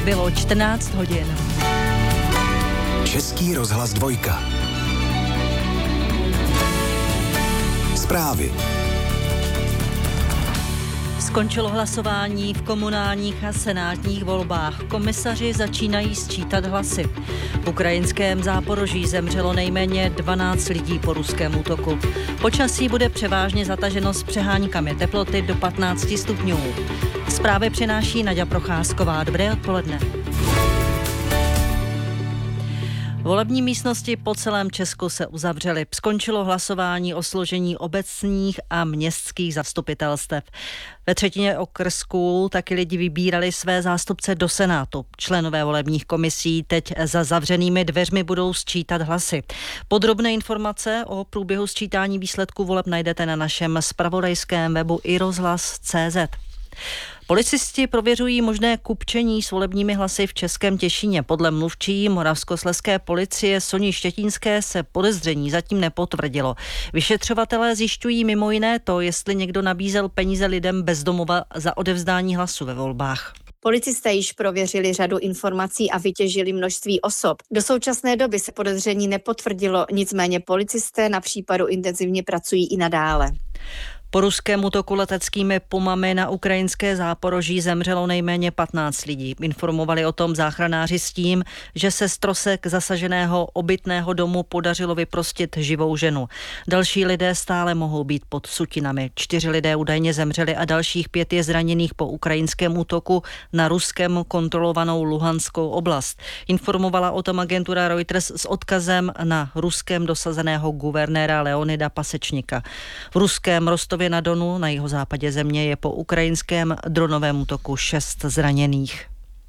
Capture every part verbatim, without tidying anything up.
Bylo čtrnáct hodin. Český rozhlas dvojka. Zprávy. Skončilo hlasování v komunálních a senátních volbách. Komisaři začínají sčítat hlasy. V ukrajinském Záporoží zemřelo nejméně dvanáct lidí po ruském útoku. Počasí bude převážně zataženo s přeháňkami teploty do patnáct stupňů. Zprávy přináší Naďa Procházková. Dobré odpoledne. Volební místnosti po celém Česku se uzavřely. Skončilo hlasování o složení obecních a městských zastupitelstev. Ve třetině okrsků taky lidi vybírali své zástupce do Senátu. Členové volebních komisí teď za zavřenými dveřmi budou sčítat hlasy. Podrobné informace o průběhu sčítání výsledků voleb najdete na našem zpravodajském webu i rozhlas tečka cé zet. Policisti prověřují možné kupčení s volebními hlasy v Českém Těšíně. Podle mluvčí moravskoslezské policie Soni Štětínské se podezření zatím nepotvrdilo. Vyšetřovatelé zjišťují mimo jiné to, jestli někdo nabízel peníze lidem bez domova za odevzdání hlasu ve volbách. Policisté již prověřili řadu informací a vytěžili množství osob. Do současné doby se podezření nepotvrdilo, nicméně policisté na případu intenzivně pracují i nadále. Po ruském útoku leteckými pomami na ukrajinské Záporoží zemřelo nejméně patnáct lidí. Informovali o tom záchranáři s tím, že se z trosek zasaženého obytného domu podařilo vyprostit živou ženu. Další lidé stále mohou být pod sutinami. Čtyři lidé údajně zemřeli a dalších pět je zraněných po ukrajinském útoku na ruskem kontrolovanou Luhanskou oblast. Informovala o tom agentura Reuters s odkazem na ruskem dosazeného guvernéra Leonida Pasečnika. V ruském Rostově na Donu na jihozápadě země je po ukrajinském dronovém útoku šest zraněných.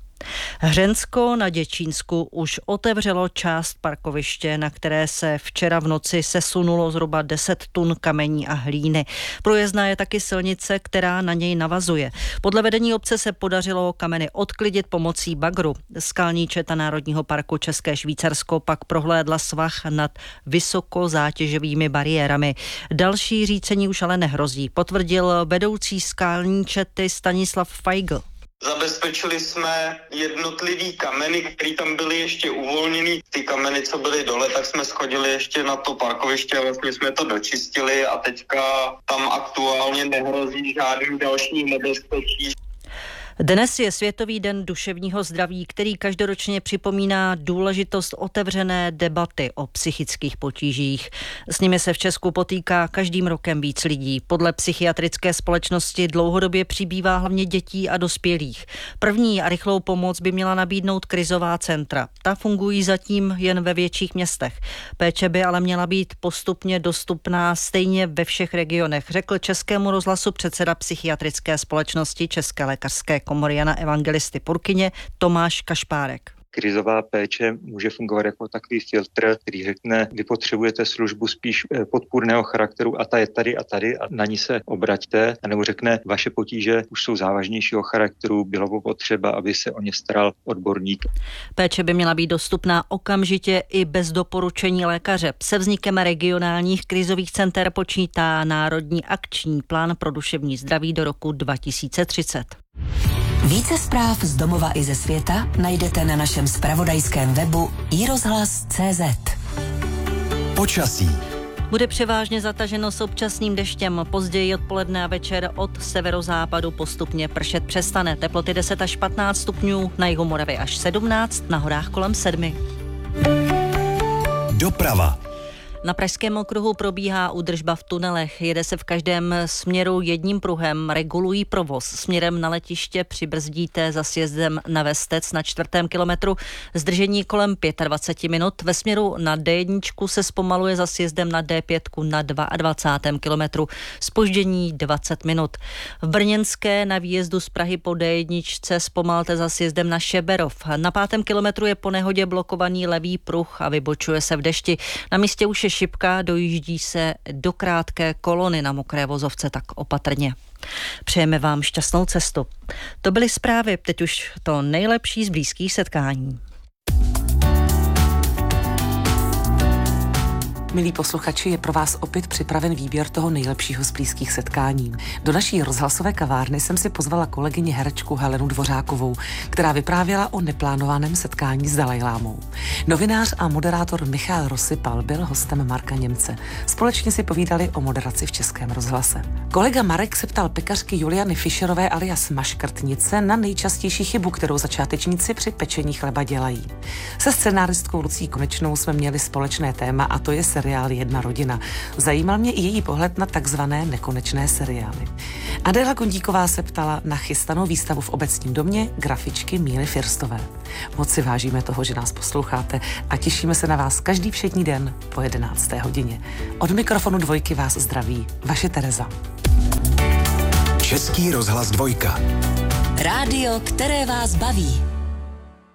Hřensko na Děčínsku už otevřelo část parkoviště, na které se včera v noci sesunulo zhruba deset tun kamení a hlíny. Průjezdná je taky silnice, která na něj navazuje. Podle vedení obce se podařilo kameny odklidit pomocí bagru. Skalní četa Národního parku České Švýcarsko pak prohlédla svah nad vysokozátěžovými bariérami. Další řícení už ale nehrozí, potvrdil vedoucí skalní čety Stanislav Feigl. Zabezpečili jsme jednotlivý kameny, které tam byly ještě uvolněný. Ty kameny, co byly dole, tak jsme schodili ještě na to parkoviště a vlastně jsme to dočistili a teďka tam aktuálně nehrozí žádný další nebezpečí. Dnes je Světový den duševního zdraví, který každoročně připomíná důležitost otevřené debaty o psychických potížích. S nimi se v Česku potýká každým rokem víc lidí. Podle psychiatrické společnosti dlouhodobě přibývá hlavně dětí a dospělých. První a rychlou pomoc by měla nabídnout krizová centra. Ta fungují zatím jen ve větších městech. Péče by ale měla být postupně dostupná stejně ve všech regionech, řekl Českému rozhlasu předseda psychiatrické společnosti České lékařské komory Jana Evangelisty Purkyně Tomáš Kašpárek. Krizová péče může fungovat jako takový filtr, který řekne, vy potřebujete službu spíš podpůrného charakteru a ta je tady a tady a na ní se obraťte, anebo řekne, vaše potíže už jsou závažnějšího charakteru, bylo by potřeba, aby se o ně staral odborník. Péče by měla být dostupná okamžitě i bez doporučení lékaře. Se vznikem regionálních krizových center počítá Národní akční plán pro duševní zdraví do roku dva tisíce třicet. Více zpráv z domova i ze světa najdete na našem zpravodajském webu i rozhlas tečka cé zet. Počasí. Bude převážně zataženo s občasným deštěm. Později odpoledne a večer od severozápadu postupně pršet přestane. Teploty deset až patnáct stupňů, na jihu Moravy až sedmnáct, na horách kolem sedmi. Doprava. Na Pražském okruhu probíhá údržba v tunelech. Jede se v každém směru jedním pruhem, regulují provoz. Směrem na letiště přibrzdíte za sjezdem na Vestec na čtvrtém kilometru. Zdržení kolem dvacet pět minut. Ve směru na D jedna se zpomaluje za sjezdem na D pět na dvacátém druhém kilometru. Zpoždění dvacet minut. V Brněnské na výjezdu z Prahy po D jedna zpomalte za sjezdem na Šeberov. Na pátém kilometru je po nehodě blokovaný levý pruh a vybočuje se v dešti. Na místě už je šipka, dojíždí se do krátké kolony na mokré vozovce, tak opatrně. Přejeme vám šťastnou cestu. To byly zprávy, teď už to nejlepší z blízkých setkání. Milí posluchači, je pro vás opět připraven výběr toho nejlepšího z blízkých setkání. Do naší rozhlasové kavárny jsem si pozvala kolegyni herečku Helenu Dvořákovou, která vyprávěla o neplánovaném setkání s Dalajlámou. Novinář a moderátor Michal Rosypal byl hostem Marka Němce. Společně si povídali o moderaci v Českém rozhlase. Kolega Marek se ptal pekařky Juliany Fischerové alias Maškrtnice na nejčastější chybu, kterou začátečníci při pečení chleba dělají. Se scenáristkou Lucí Konečnou jsme měli společné téma a to je seriál Jedna rodina. Zajímal mě i její pohled na takzvané nekonečné seriály. Adéla Kondíková se ptala na chystanou výstavu v Obecním domě grafičky Míly Firstové. Moc si vážíme toho, že nás posloucháte a těšíme se na vás každý všední den po jedenácté hodině. Od mikrofonu Dvojky vás zdraví vaše Tereza. Český rozhlas Dvojka. Rádio, které vás baví.